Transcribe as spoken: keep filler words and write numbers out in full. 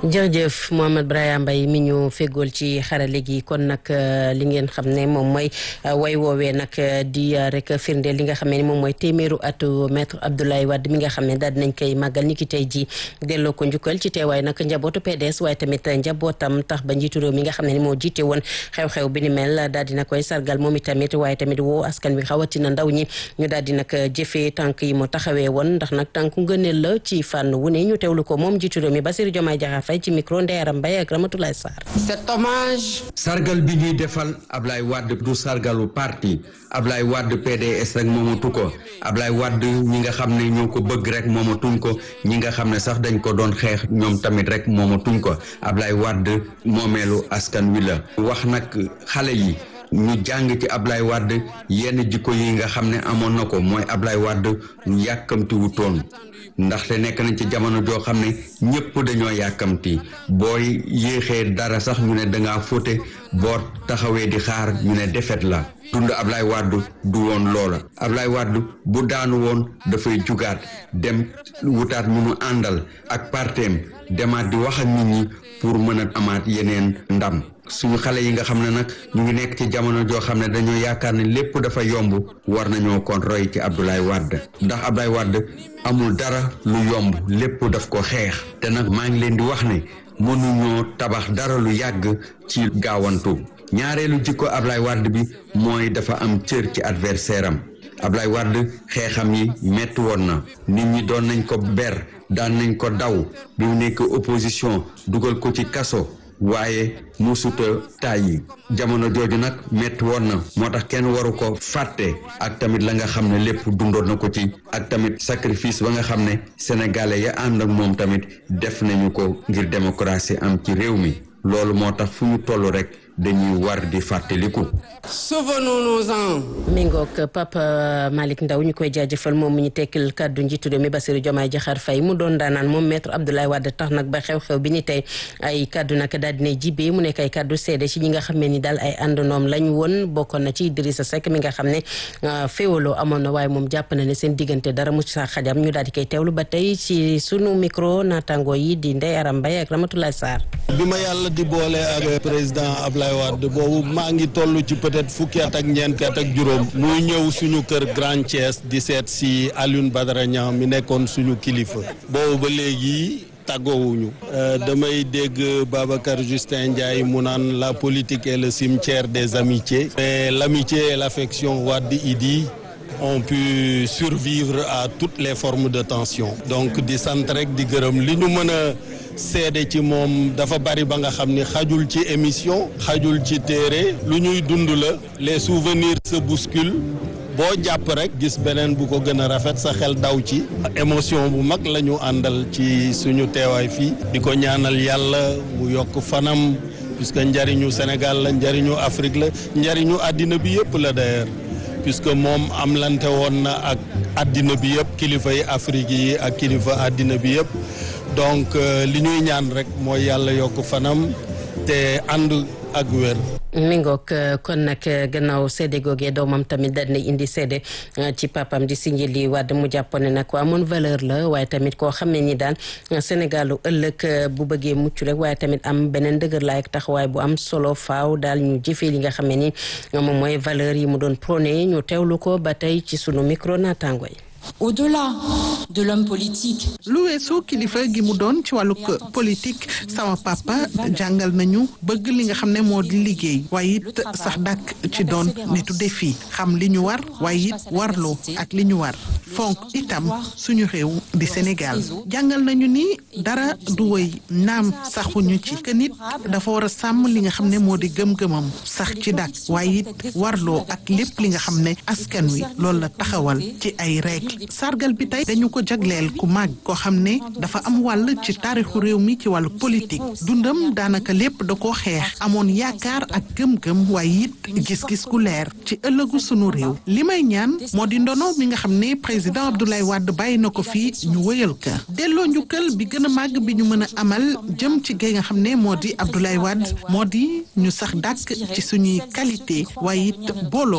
jërëjëf Mohamed Brahima Mbaye mi ñu fegool ci xarale gi kon nag li ngeen xam ne moom mooy way woowee nag di rek firnde li nga xam ne moom mooy téeméeru atu maître Abdoulaye Wade mi nga xam ne daal dinañ koy màggal ni ki tey ji delloo ko njukkal ci teewaay nag njabootu P D S waaye tamit njabootam tax ba njiitu réew mi nga xam ne moo jiite woon xew-xew bi ni mel daal dina koy sargal moom itamit waaye tamit woo askan wi xawatina ndaw ñi ñu daal di nag jëfee tànk yi mu taxawee woon ndax nag tànku ngëneel la ci fànn wu ne ñu teewlu ko moom njiitu réew mi Bassirou Diomaye Diakhar Faye ci micro Ndeye Mbaye ak Ramatoulaye Sarr. Cet hommage. sargal bi ñuy defal Ablaye Wade du sargalu parti Ablaye Wade P D S rek moomatu ko Ablaye Wade ñi nga xam ne ñoo ko bëgg rek moomatuñ ko ñi nga xam ne sax dañ ko doon xeex ñoom tamit rek moomatuñ ko Ablaye Wade moomeelu askan wi la. wax nag xale yi ñu jàng ci Ablaye Wade yenn jikko yi nga xam ne amoon na ko mooy Ablaye Wade yàkkamti wutoon ndaxte nekk nañ ci jamono joo xam ne ñëpp dañoo yàkkamti booy yéexee dara sax ñu ne dangaa fóote boo taxawee di xaar ñu ne defet la dund Ablaye Wade du woon loola Ablaye Wade bu daanu woon dafay jugaat dem wutaat ñu mu àndal ak parteem demaat di wax ak nit ñi pour mën a amaat yeneen ndam suñu xale yi nga xam ne nag ñu ngi nekk ci jamono joo xam ne dañoo yaakaar ne lépp dafa yomb war nañoo kon roy ci Abdoulaye Wade ndax Abdoulaye Wade amul dara lu yomb lépp daf ko xeex te nag maa ngi leen di wax ne mënuñoo tabax dara lu yàgg ci gaawantu ñaareelu jikko Abdoulaye Wade bi mooy dafa am cër ci adversaire am Abdoulaye Wade xeexam yi metti woon na nit ñi doon nañ ko ber daan nañ ko daw bi mu nekk opposition dugal ko ci kaso waaye musuta tàyyi jamono jooju nag metti woon na moo tax kenn waru ko fàtte ak tamit la nga xam ne lépp dundoon na ko ci ak tamit sacrifice ba nga xam ne sénégalais ya ànd ak moom tamit def nañu ko ngir démocratie am ci réew mi loolu moo tax fu ñu toll rek dañuy war di fàttaliku. Souvenons-nous-en. mi ngoog Papa Malick Ndaw ñu koy jaajëfal moom mu ñu tekkil kàddu njiitu réew mi Bassirou Diomaye Diakhar Faye mu doon daanaan moom maître Abdoulaye Wade tax nag ba xew-xew bi ni tey ay kàddu nag daal dina jibee mu nekk ay kàddu seede ci ñi nga xam ne ni daal ay àndandoom lañ woon bokkoon na ci Idrissa Seck mi nga xam ne féewaloo amoon na waaye moom jàpp na ne seen diggante dara mu sa xajam ñu daal di koy teewlu ba tey ci sunu micro naataango yi di Ndeye Aram Mbaye ak Ramatoulaye Sarr. bi ma yàlla di boole ak président Ablaye Wade boobu maa ngi toll ci peut-être fukki at ak ñeenti at ak juróom muy ñëw suñu kër Grand Thiès di seet si Alioune Badara Niang mi nekkoon suñu kilifa boobu ba léegi tàggoowuñu damay dégg Babacar Justin Ndiaye mu naan la politique est le cimetière des amitiés mais l'amitié et l'affection Wade-Idi ont pu survivre à toutes les formes de tension donc di sant rek di gërëm li ñu mën a seede ci moom dafa bari ba nga xam ni xajul ci émission xajul ci téere lu ñuy dund la les souvenirs se bousculent boo jàpp rek gis beneen bu ko gën a rafet sa xel daw ci émotion bu mag la ñu àndal ci suñu teewaay fii di ko ñaanal yàlla mu yokk fanam puisque njariñu Sénégal la njariñu Afrique la njariñu àddina bi yëpp la d'ailleurs puisque moom am lante woon na ak àddina bi yëpp kilifa yi Afrique yi ak kilifa àddina bi yëpp donc li ñuy ñaan rek mooy yàlla yokk fanam te ànd ak wér. mi ngoog kon nag gannaaw seede googee doomam tamit daal na indi seede ci papam di Sindiély Wade mu jàppoon ne nag ko amoon valeur la waaye tamit koo xam ne ni daal Sénégalu ëllëg bu bëggee mucc rek waaye tamit am beneen dëgër laay ak taxawaay bu am solo faaw daal ñu jëfee li nga xam ne ni moom mooy valeur yi mu doon prôné ñu teewlu ko ba tey ci sunu micro naataango yi. Au-delà de l'homme politique. lu weesu kilifa gi mu doon ci wàllu politique sama papa jàngal nañu bëgg li nga xam ne moo di liggéey waaye it sax dàkk ci doon nitu défi xam li ñu war waaye it warloo ak li ñu war fonk itam suñu réew di Sénégal jàngal nañu ni dara du wëy naam saxuñu ci que nit dafa war a sàmm li nga xam ne moo di gëm-gëmam sax ci dàkk waaye it warloo ak lépp li nga xam ne askan wi loolu la taxawal ci ay règle sargal bi tey dañu ko jagleel ku màgg koo xam ne dafa am wàll ci taarixu réew mi ci wàllu politique dundam daanaka lépp da koo xeex amoon yaakaar ak gëm-gëm waaye it gis-gis ku leer ci ëllëgu sunu réew li may ñaan moo di ndono mi nga xam ne président Abdoulaye Wade bàyyi na ko fii ñu wëyal ka delloo njukkal bi gën a màgg bi ñu mën a amal jëm ci gay nga xam ne moo di Abdoulaye Wade moo di ñu sax dàkk ci suñuy qualité waaye it booloo